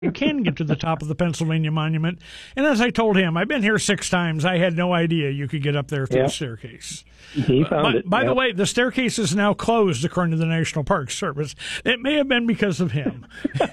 You can get to the top of the Pennsylvania Monument. And as I told him, I've been here 6 times. I had no idea you could get up there through the staircase. He found it. By the way, the staircase is now closed, according to the National Park Service. It may have been because of him.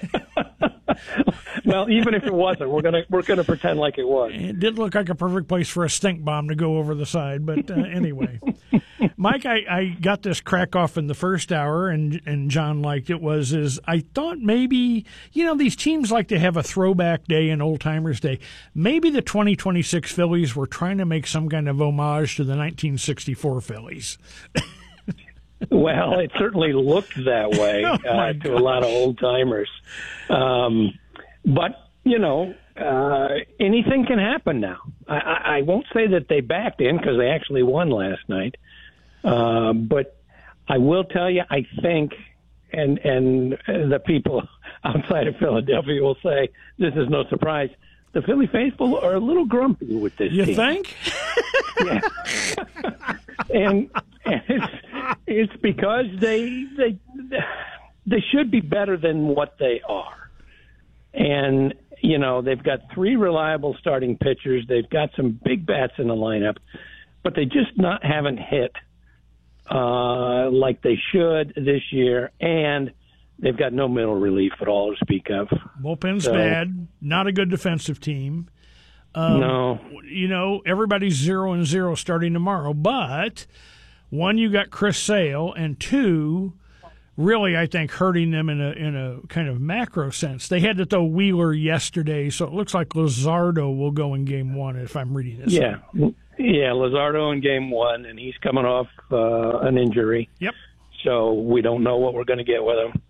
Well, even if it wasn't, we're gonna pretend like it was. It did look like a perfect place for a stink bomb to go over the side, but anyway. Mike, I got this crack off in the first hour, and John liked it, I thought maybe, these teams like to have a throwback day and old timers day. Maybe the 2026 Phillies were trying to make some kind of homage to the 1964 Phillies. Well, it certainly looked that way to a lot of old timers. But, anything can happen now. I won't say that they backed in because they actually won last night. But I will tell you, I think, and the people outside of Philadelphia will say this is no surprise, the Philly faithful are a little grumpy with this team. You think? Yeah. and it's because they should be better than what they are. And, they've got 3 reliable starting pitchers. They've got some big bats in the lineup, but they just haven't hit like they should this year. And they've got no middle relief at all to speak of. Bullpen's bad. Not a good defensive team. No. Everybody's 0-0 starting tomorrow. But, 1, you got Chris Sale, and 2, really, I think, hurting them in a kind of macro sense. They had to throw Wheeler yesterday, so it looks like Luzardo will go in Game 1 if I'm reading this. Yeah. Right. Yeah, Luzardo in Game 1, and he's coming off an injury. Yep. So we don't know what we're going to get with him.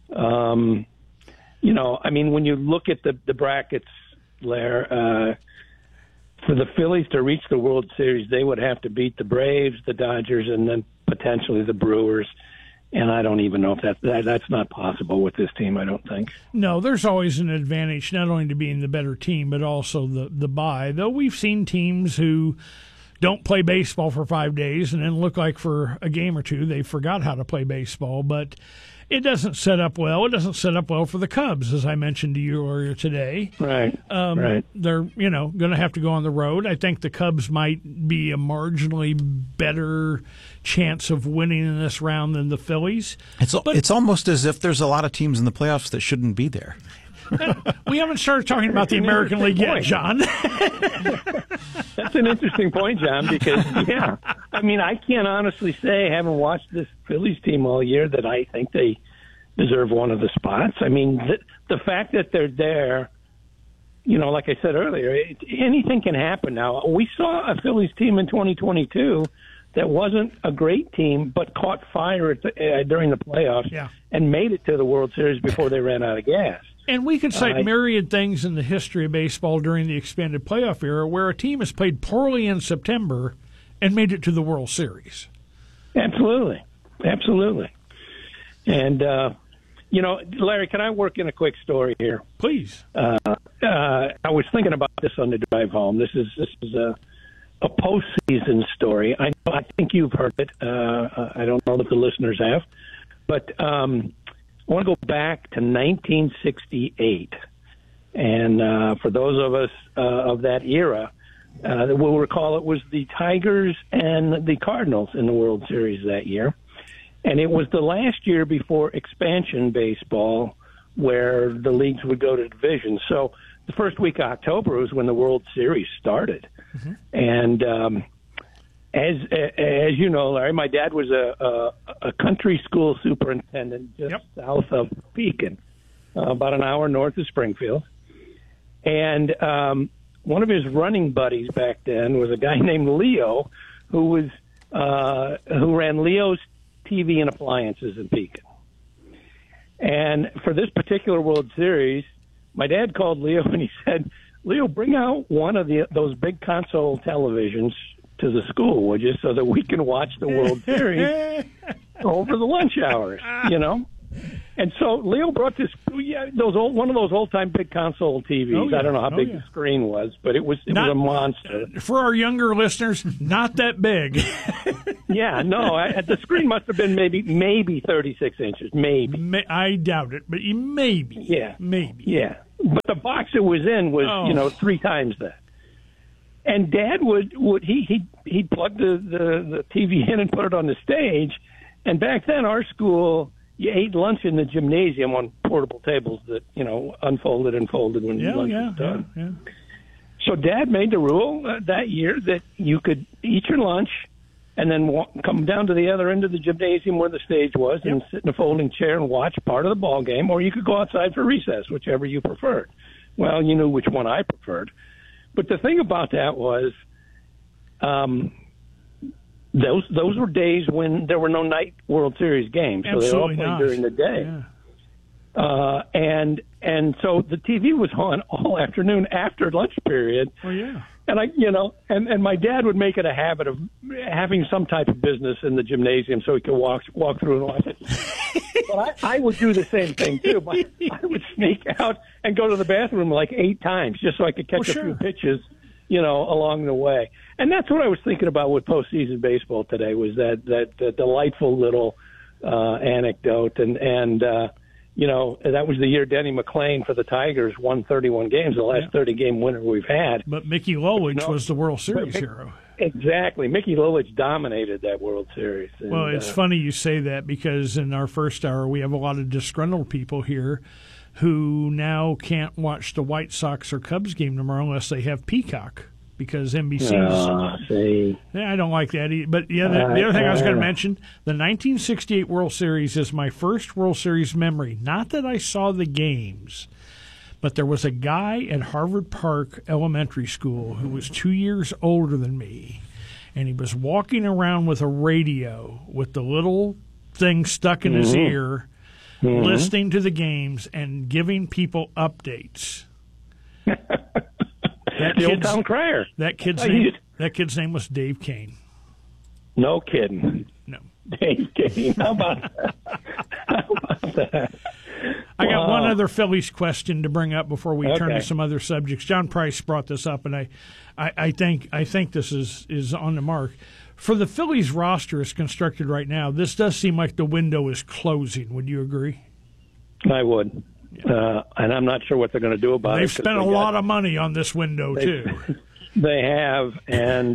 When you look at the brackets, Lair, for the Phillies to reach the World Series, they would have to beat the Braves, the Dodgers, and then potentially the Brewers. And I don't even know if that's not possible with this team, I don't think. No, there's always an advantage, not only to being the better team, but also the bye. Though we've seen teams who don't play baseball for 5 days and then look like for a game or two they forgot how to play baseball. But it doesn't set up well. It doesn't set up well for the Cubs, as I mentioned to you earlier today. Right. Right. They're, going to have to go on the road. I think the Cubs might be a marginally better chance of winning in this round than the Phillies. It's almost as if there's a lot of teams in the playoffs that shouldn't be there. We haven't started talking about the American League yet, John. That's an interesting point, John, because, I can't honestly say, I haven't watched this Phillies team all year, that I think they deserve one of the spots. The fact that they're there, like I said earlier, anything can happen now. We saw a Phillies team in 2022 that wasn't a great team, but caught fire during the playoffs and made it to the World Series before they ran out of gas. And we could cite myriad things in the history of baseball during the expanded playoff era where a team has played poorly in September and made it to the World Series. Absolutely. And, Larry, can I work in a quick story here? Please. I was thinking about this on the drive home. This is a postseason story. I think you've heard it. I don't know if the listeners have. But I want to go back to 1968. And for those of us of that era, we'll recall it was the Tigers and the Cardinals in the World Series that year. And it was the last year before expansion baseball where the leagues would go to division. So the first week of October was when the World Series started. Mm-hmm. And as you know, Larry, my dad was a country school superintendent just south of Pekin, about an hour north of Springfield. And one of his running buddies back then was a guy named Leo, who ran Leo's TV and appliances in Pekin. And for this particular World Series, my dad called Leo and he said, "Leo, bring out one of those big console televisions to the school, would you, so that we can watch the World Series over the lunch hours, you know?" And so Leo brought one of those old-time big console TVs. Oh, yeah. I don't know how big the screen was, but it was a monster. For our younger listeners, not that big. Yeah, no, the screen must have been maybe 36 inches, maybe. I doubt it, but maybe. Yeah. Maybe. Yeah. but the box it was in was 3 times that. And Dad would he'd plug the TV in and put it on the stage. And back then, our school, you ate lunch in the gymnasium on portable tables that unfolded and folded when lunch was done. Yeah. So Dad made the rule that year that you could eat your lunch and then come down to the other end of the gymnasium where the stage was and sit in a folding chair and watch part of the ball game, or you could go outside for recess, whichever you preferred. Well, you knew which one I preferred. But the thing about that was, those were days when there were no night World Series games, so they all played during the day. Yeah. And so the TV was on all afternoon after lunch period. Oh yeah. And and my dad would make it a habit of having some type of business in the gymnasium so he could walk through and watch it. But I would do the same thing too. I would sneak out and go to the bathroom like 8 times just so I could catch a few pitches, along the way. And that's what I was thinking about with postseason baseball today, was that delightful little anecdote. And that was the year Denny McClain for the Tigers won 31 games, the last 30-game winner we've had. But Mickey Lolich was the World Series hero. Exactly. Mickey Lolich dominated that World Series. And, well, it's funny you say that, because in our first hour we have a lot of disgruntled people here who now can't watch the White Sox or Cubs game tomorrow unless they have Peacock, because NBC's. I don't like that either. But the other thing I was going to mention, the 1968 World Series is my first World Series memory. Not that I saw the games, but there was a guy at Harvard Park Elementary School who was 2 years older than me, and he was walking around with a radio with the little thing stuck in his ear, listening to the games and giving people updates. The old town crier. That kid's name was Dave Kane. No kidding. No. Dave Kane. How about that? I got one other Phillies question to bring up before we turn to some other subjects. John Price brought this up, and I think this is on the mark. For the Phillies roster as constructed right now, this does seem like the window is closing. Would you agree? I would. And I'm not sure what they're going to do about it. They've spent a lot of money on this window too. They have, and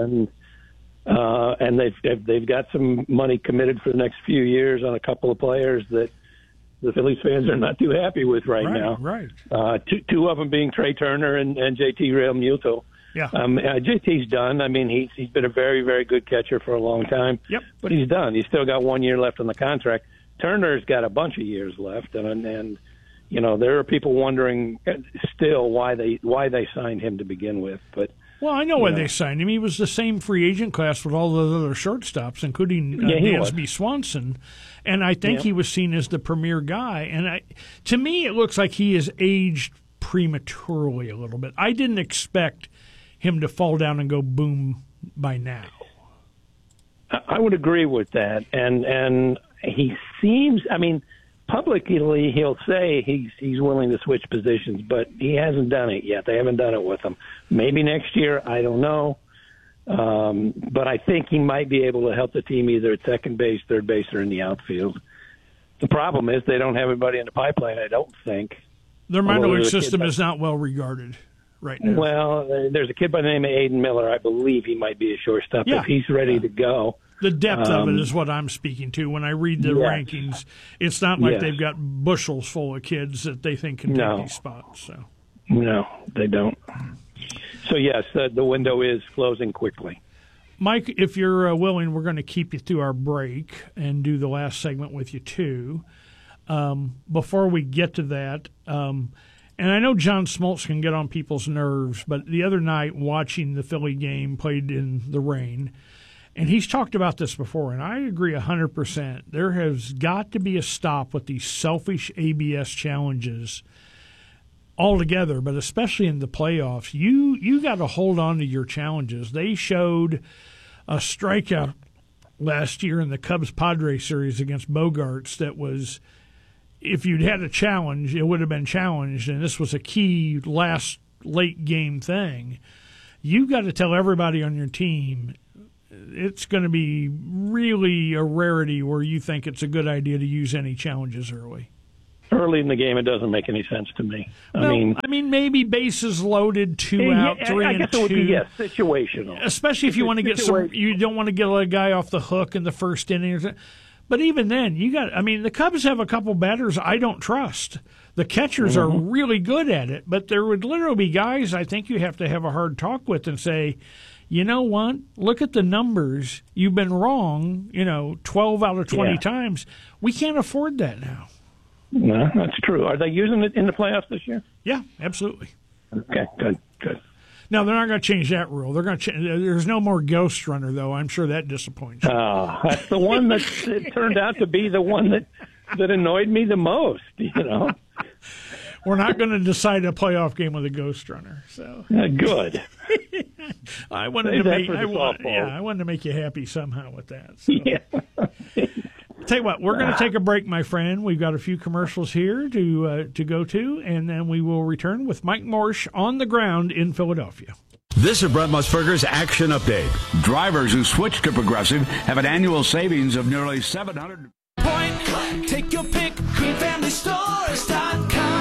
they've got some money committed for the next few years on a couple of players that the Phillies fans are not too happy with right now. Right. Two of them being Trey Turner and JT Realmuto. Yeah. JT's done. I mean, he's been a very, very good catcher for a long time. Yep. But he's done. He's still got 1 year left on the contract. Turner's got a bunch of years left, and there are people wondering still why they signed him to begin with. But well, I know why they signed him. He was the same free agent class with all the other shortstops, including Dansby Swanson, and I think he was seen as the premier guy. And to me, it looks like he is aged prematurely a little bit. I didn't expect him to fall down and go boom by now. I would agree with that, and he seems. I mean, publicly he'll say he's willing to switch positions, but he hasn't done it yet. They haven't done it with him. Maybe next year. I don't know. But I think he might be able to help the team either at second base, third base, or in the outfield. The problem is they don't have anybody in the pipeline, I don't think. Their minor league system is not well regarded right now. Well, there's a kid by the name of Aiden Miller. I believe he might be a shortstop if he's ready to go. The depth of it is what I'm speaking to. When I read the rankings, it's not like they've got bushels full of kids that they think can take these spots. So. No, they don't. So, yes, the window is closing quickly. Mike, if you're willing, we're going to keep you through our break and do the last segment with you, too. Before we get to that, and I know John Smoltz can get on people's nerves, but the other night watching the Philly game played in the rain, and he's talked about this before, and I agree 100%. There has got to be a stop with these selfish ABS challenges altogether, but especially in the playoffs. You got to hold on to your challenges. They showed a strikeout last year in the Cubs-Padres series against Bogaerts that was, if you'd had a challenge, it would have been challenged, and this was a key last late game thing. You got to tell everybody on your team it's going to be really a rarity where you think it's a good idea to use any challenges early. early in the game, it doesn't make any sense to me. I mean, maybe bases loaded, 2 out, 3 I and guess 2. It would be situational. Especially if you want to get some, you don't want to get a guy off the hook in the first inning. But even then, the Cubs have a couple batters I don't trust. The catchers are really good at it, but there would literally be guys I think you have to have a hard talk with and say, you know what? Look at the numbers. You've been wrong, 12 out of 20 times. We can't afford that now. No, that's true. Are they using it in the playoffs this year? Yeah, absolutely. Okay, good. Now, they're not going to change that rule. They're going to there's no more ghost runner, though. I'm sure that disappoints you. That's the one that it turned out to be the one that annoyed me the most, We're not going to decide a playoff game with a ghost runner. So good. I wanted to make you happy somehow with that. So. Yeah. Tell you what, we're going to take a break, my friend. We've got a few commercials here to go to, and then we will return with Mike Morsch on the ground in Philadelphia. This is Brett Musburger's Action Update. Drivers who switch to Progressive have an annual savings of nearly $700. Point, take your pick, greenfamilystores.com.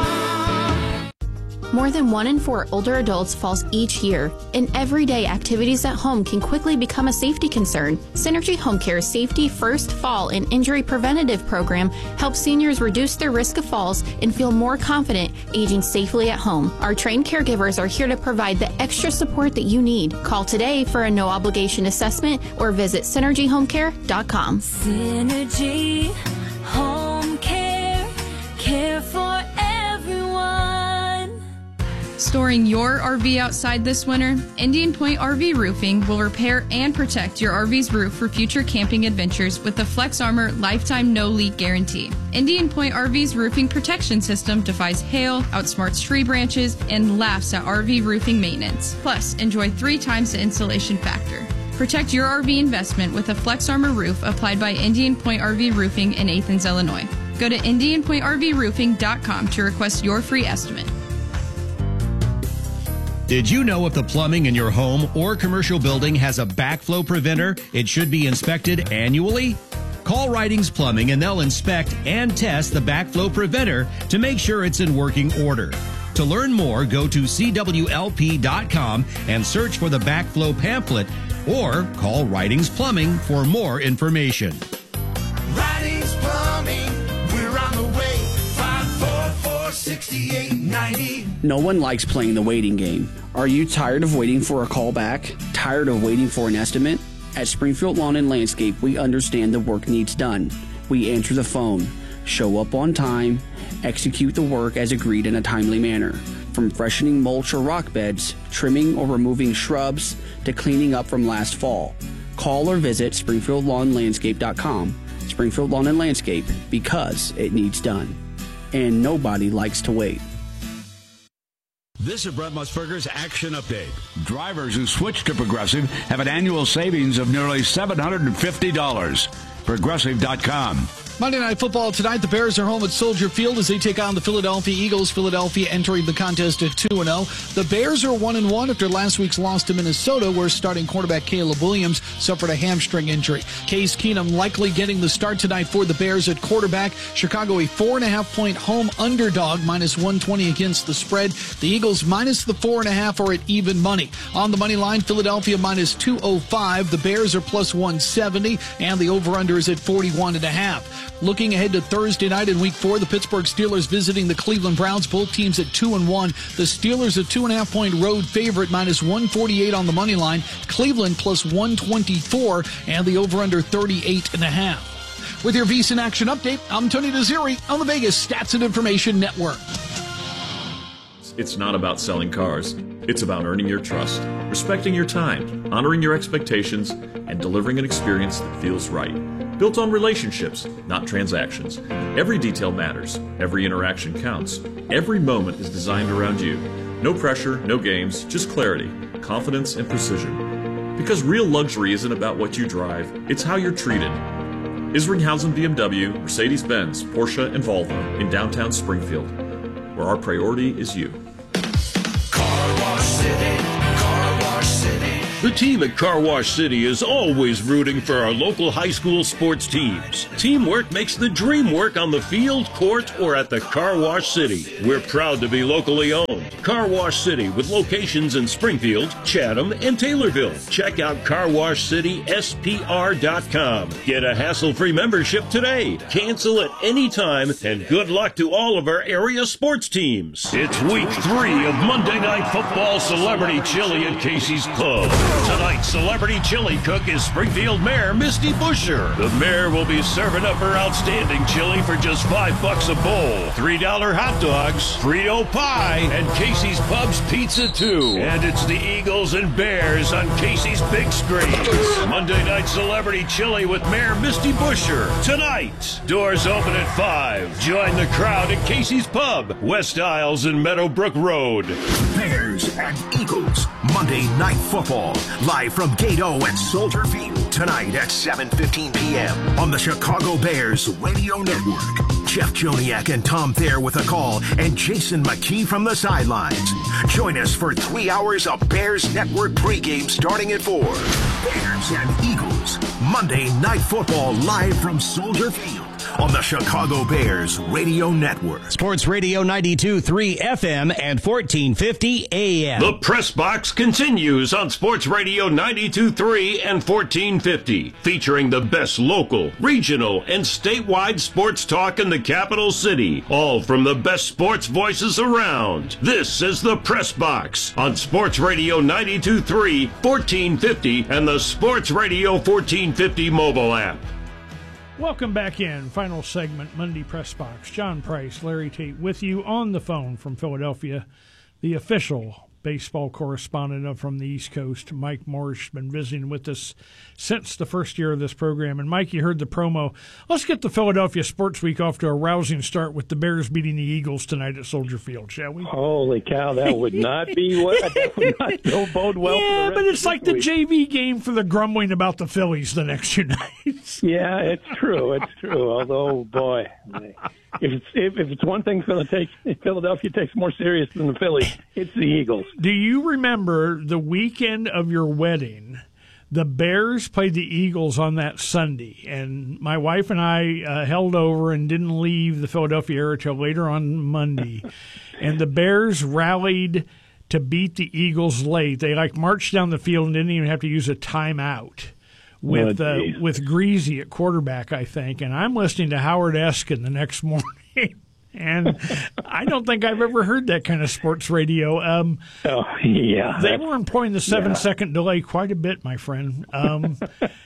More than 1 in 4 older adults falls each year, and everyday activities at home can quickly become a safety concern. Synergy Home Care's Safety First Fall and Injury Preventative Program helps seniors reduce their risk of falls and feel more confident aging safely at home. Our trained caregivers are here to provide the extra support that you need. Call today for a no-obligation assessment or visit SynergyHomeCare.com. Synergy Home Care, care for everyone. Storing your RV outside this winter, Indian Point RV Roofing will repair and protect your RV's roof for future camping adventures with the Flex Armor Lifetime No Leak Guarantee. Indian Point RV's roofing protection system defies hail, outsmarts tree branches, and laughs at RV roofing maintenance. Plus, enjoy 3 times the insulation factor. Protect your RV investment with a Flex Armor roof applied by Indian Point RV Roofing in Athens, Illinois. Go to IndianPointRVRoofing.com to request your free estimate. Did you know if the plumbing in your home or commercial building has a backflow preventer, it should be inspected annually? Call Ridings Plumbing and they'll inspect and test the backflow preventer to make sure it's in working order. To learn more, go to CWLP.com and search for the backflow pamphlet or call Ridings Plumbing for more information. Ridings Plumbing, we're on the way. 544-6890. No one likes playing the waiting game. Are you tired of waiting for a call back? Tired of waiting for an estimate? At Springfield Lawn and Landscape, we understand the work needs done. We answer the phone, show up on time, execute the work as agreed in a timely manner. From freshening mulch or rock beds, trimming or removing shrubs, to cleaning up from last fall. Call or visit SpringfieldLawnLandscape.com. Springfield Lawn and Landscape, because it needs done. And nobody likes to wait. This is Brett Musburger's Action Update. Drivers who switch to Progressive have an annual savings of nearly $750. Progressive.com. Monday Night Football tonight. The Bears are home at Soldier Field as they take on the Philadelphia Eagles. Philadelphia entering the contest at 2-0. The Bears are 1-1 after last week's loss to Minnesota, where starting quarterback Caleb Williams suffered a hamstring injury. Case Keenum likely getting the start tonight for the Bears at quarterback. Chicago a 4.5-point home underdog, -120 against the spread. The Eagles minus the 4.5 are at even money. On the money line, Philadelphia -205. The Bears are +170, and the over-under is at 41.5. Looking ahead to Thursday night in Week 4, the Pittsburgh Steelers visiting the Cleveland Browns. Both teams at 2-1. The Steelers a 2.5-point road favorite, -148 on the money line. Cleveland +124, and the over-under 38.5. With your VSiN Action Update, I'm Tony Desiri on the Vegas Stats and Information Network. It's not about selling cars. It's about earning your trust, respecting your time, honoring your expectations, and delivering an experience that feels right. Built on relationships, not transactions. Every detail matters. Every interaction counts. Every moment is designed around you. No pressure, no games, just clarity, confidence, and precision. Because real luxury isn't about what you drive, it's how you're treated. Isringhausen BMW, Mercedes-Benz, Porsche, and Volvo in downtown Springfield, where our priority is you. Car Wash City, Car Wash City. The team at Car Wash City is always rooting for our local high school sports teams. Teamwork makes the dream work on the field, court, or at the Car Wash City. We're proud to be locally owned. Car Wash City with locations in Springfield, Chatham, and Taylorville. Check out carwashcityspr.com. Get a hassle-free membership today. Cancel at any time, and good luck to all of our area sports teams. It's week 3 of Monday Night Football Celebrity Chili at Casey's Pub. Tonight's celebrity chili cook is Springfield Mayor Misty Busher. The mayor will be serving up her outstanding chili for just $5 a bowl. $3 hot dogs, Frito pie, and Casey's Pub's pizza too. And it's the Eagles and Bears on Casey's big screens. Monday Night Celebrity Chili with Mayor Misty Busher. Tonight, doors open at 5. Join the crowd at Casey's Pub, West Isles and Meadowbrook Road. Bears and Eagles, Monday Night Football, live from Gate O at Soldier Field tonight at 7:15 p.m. on the Chicago Bears Radio Network. Jeff Joniak and Tom Thayer with a call, and Jason McKee from the sidelines. Join us for 3 hours of Bears Network pregame starting at 4. Bears and Eagles, Monday Night Football live from Soldier Field on the Chicago Bears Radio Network. Sports Radio 92.3 FM and 1450 AM. The Press Box continues on Sports Radio 92.3 and 1450, featuring the best local, regional, and statewide sports talk in the capital city, all from the best sports voices around. This is the Press Box on Sports Radio 92.3, 1450, and the Sports Radio 1450 mobile app. Welcome back in. Final segment, Monday Press Box. John Price, Larry Tate with you on the phone from Philadelphia. The official baseball correspondent from the East Coast, Mike Morrish, has been visiting with us since the first year of this program. And, Mike, you heard the promo. Let's get the Philadelphia Sports Week off to a rousing start with the Bears beating the Eagles tonight at Soldier Field, shall we? Holy cow, that would not be what that would not go bode well. Yeah, for the but rest it's of like this the week. JV game for the grumbling about the Phillies the next 2 nights. Yeah, it's true. It's true. Although, boy, if it's one thing Philadelphia takes more serious than the Phillies, it's the Eagles. Do you remember the weekend of your wedding? The Bears played the Eagles on that Sunday, and my wife and I held over and didn't leave the Philadelphia area till later on Monday. And the Bears rallied to beat the Eagles late. They marched down the field and didn't even have to use a timeout with Greasy at quarterback, I think. And I'm listening to Howard Eskin the next morning. And I don't think I've ever heard that kind of sports radio. Yeah. They were employing the 7-second delay quite a bit, my friend. And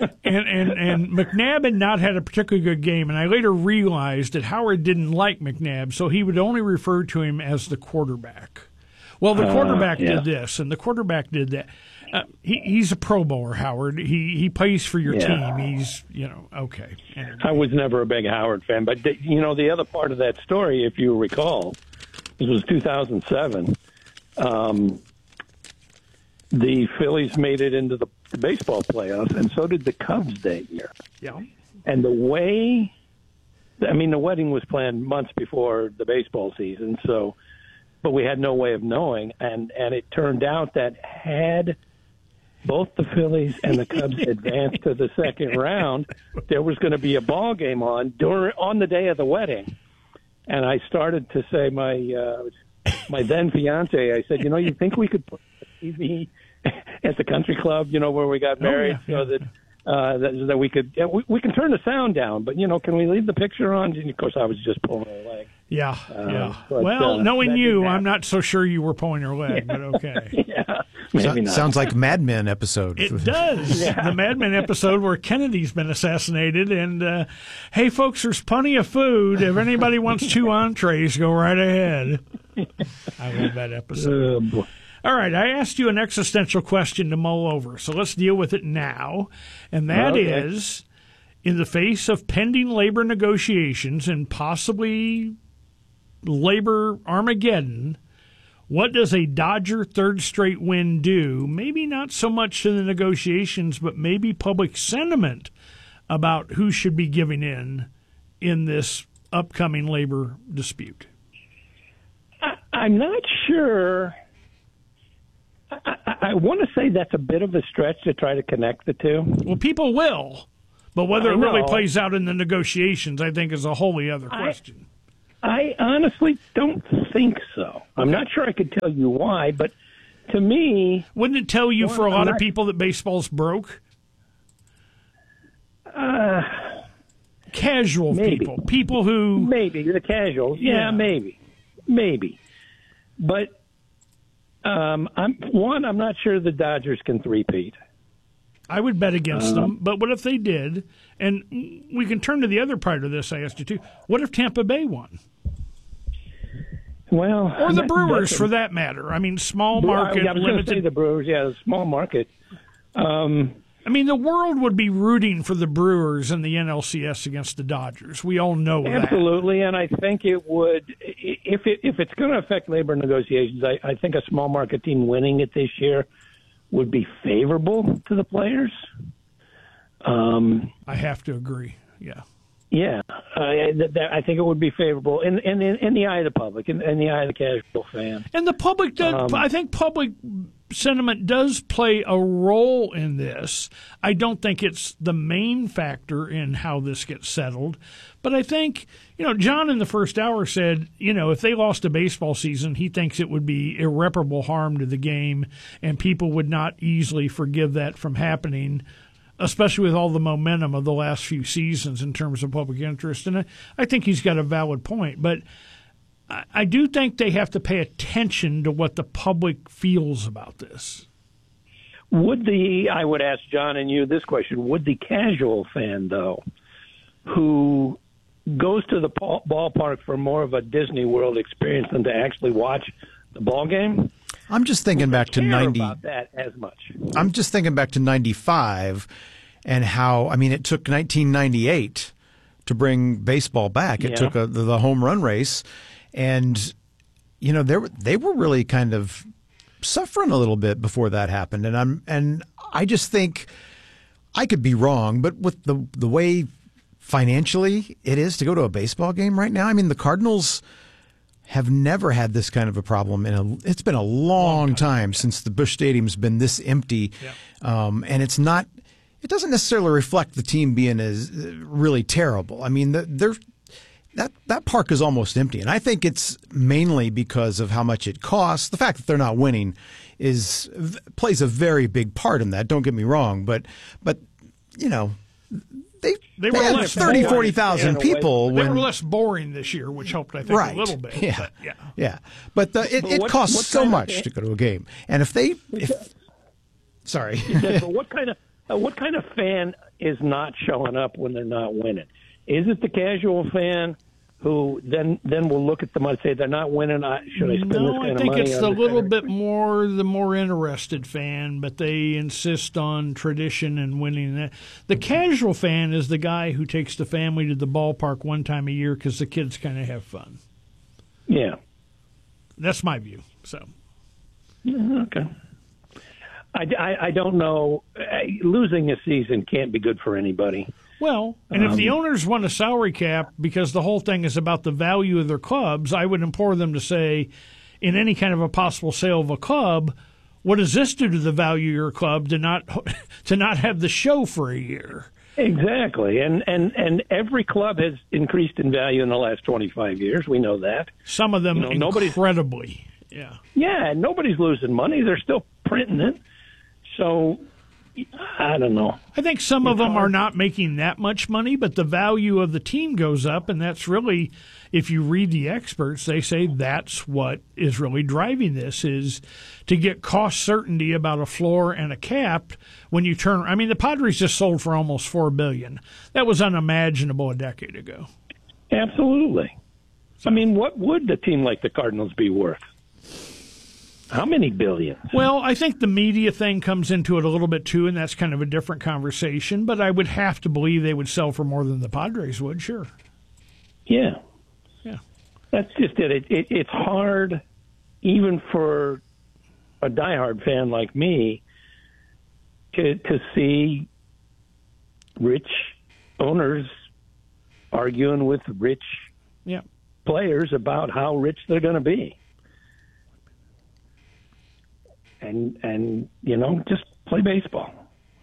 McNabb had not had a particularly good game. And I later realized that Howard didn't like McNabb, so he would only refer to him as the quarterback. Well, the quarterback did this, and the quarterback did that. He's a Pro Bowler, Howard. He plays for your team. He's, okay. Anyway. I was never a big Howard fan, but the other part of that story, if you recall, this was 2007. The Phillies made it into the baseball playoffs, and so did the Cubs that year. Yeah. And the wedding was planned months before the baseball season, but we had no way of knowing, and it turned out that had both the Phillies and the Cubs advanced to the second round, there was going to be a ball game on the day of the wedding. And I started to say, my then fiance, I said, you think we could put TV at the country club, where we got married, so that that we could we can turn the sound down, but can we leave the picture on? And of course, I was just pulling her leg. Yeah. But, knowing you, I'm not so sure you were pulling her leg, but okay. Yeah, maybe not. Sounds like Mad Men episode. It does. Yeah. The Mad Men episode where Kennedy's been assassinated, and hey, folks, there's plenty of food. If anybody wants 2 entrees, go right ahead. I love that episode. Boy. All right, I asked you an existential question to mull over, so let's deal with it now. And that is, in the face of pending labor negotiations and possibly labor Armageddon, what does a Dodger third straight win do? Maybe not so much to the negotiations, but maybe public sentiment about who should be giving in this upcoming labor dispute. I'm not sure. I want to say that's a bit of a stretch to try to connect the two. Well, people will, but whether I it really know. plays out in the negotiations, I think, is a wholly other question. I honestly don't think so. I'm not sure I could tell you why, but to me... Wouldn't it tell you for a lot of people that baseball's broke? Casual maybe. people who... Maybe, the casuals. Yeah, maybe. But I'm not sure the Dodgers can three-peat. I would bet against them, but what if they did? And we can turn to the other part of this I asked you too. What if Tampa Bay won? Well, or the Brewers, for that matter. I mean, small market, I was going to say the Brewers. Yeah, the small market. I mean, the world would be rooting for the Brewers in the NLCS against the Dodgers. We all know that. Absolutely, and I think it would. If it's going to affect labor negotiations, I think a small market team winning it this year would be favorable to the players. I have to agree. Yeah. Yeah, I think it would be favorable in the eye of the public, in the eye of the casual fan. And the public does. I think public sentiment does play a role in this. I don't think it's the main factor in how this gets settled, but I think, John in the first hour said, if they lost a baseball season, he thinks it would be irreparable harm to the game, and people would not easily forgive that from happening, especially with all the momentum of the last few seasons in terms of public interest. And I think he's got a valid point. But I do think they have to pay attention to what the public feels about this. I would ask John and you this question, would the casual fan, though, who goes to the ballpark for more of a Disney World experience than to actually watch the ball game? I'm just thinking back to 90. About that as much. I'm just thinking back to 95 and how, it took 1998 to bring baseball back. It took the home run race. And, they were really kind of suffering a little bit before that happened. And I just think, I could be wrong, but with the way financially it is to go to a baseball game right now, the Cardinals have never had this kind of a problem. It's been a long time since the Busch Stadium's been this empty. And it doesn't necessarily reflect the team being as really terrible. That park is almost empty. And I think it's mainly because of how much it costs. The fact that they're not winning plays a very big part in that. Don't get me wrong. But they were had less 30,000, 40,000 people. They were less boring this year, which helped, I think, a little bit. Yeah. But it costs so much to go to a game. And sorry. But what kind of fan is not showing up when they're not winning? Is it the casual fan who then will look at them and say they're not winning? Should I spend this kind of money? No, I think it's a little bit more the more interested fan, but they insist on tradition and winning. The casual fan is the guy who takes the family to the ballpark one time a year because the kids kind of have fun. Yeah, that's my view. So, okay. I don't know. Losing a season can't be good for anybody. Well, and if the owners want a salary cap because the whole thing is about the value of their clubs, I would implore them to say, in any kind of a possible sale of a club, what does this do to the value of your club to not have the show for a year? Exactly, and every club has increased in value in the last 25 years. We know that. Some of them incredibly. Yeah. Yeah, nobody's losing money. They're still printing it. So, I don't know. I think some of them are not making that much money, but the value of the team goes up, and that's really, if you read the experts, they say that's what is really driving this, is to get cost certainty about a floor and a cap when you turn. The Padres just sold for almost $4 billion. That was unimaginable a decade ago. Absolutely. What would a team like the Cardinals be worth? How many billions? Well, I think the media thing comes into it a little bit too, and that's kind of a different conversation. But I would have to believe they would sell for more than the Padres would, sure. Yeah. That's just it. It's hard, even for a diehard fan like me, to see rich owners arguing with rich players about how rich they're going to be. and just play baseball.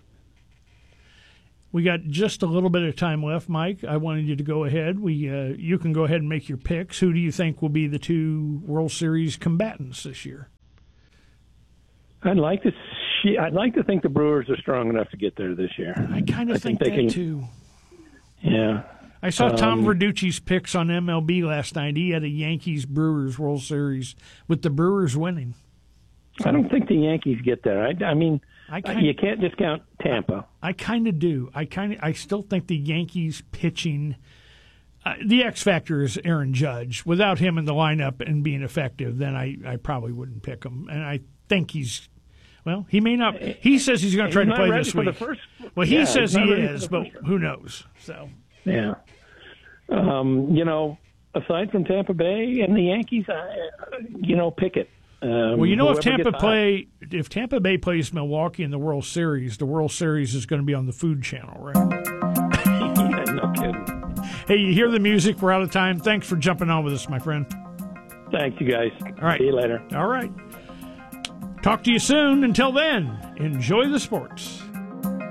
We got just a little bit of time left, Mike. I wanted you to go ahead. You can go ahead and make your picks. Who do you think will be the two World Series combatants this year? I'd like to think the Brewers are strong enough to get there this year. I kind of think that too. Yeah. I saw Tom Verducci's picks on MLB last night. He had a Yankees-Brewers World Series with the Brewers winning. I don't think the Yankees get there. I mean, you can't discount Tampa. I kind of do. I still think the Yankees pitching. The X factor is Aaron Judge. Without him in the lineup and being effective, then I probably wouldn't pick him. And I think he's. Well, he may not. He says he's going to try to play this week. He says he is, but who knows? So. Yeah. Aside from Tampa Bay and the Yankees, pick it. If Tampa Bay plays Milwaukee in the World Series is going to be on the Food Channel, right? Yeah, no kidding. Hey, you hear the music? We're out of time. Thanks for jumping on with us, my friend. Thanks, you guys. All right. See you later. All right. Talk to you soon. Until then, enjoy the sports.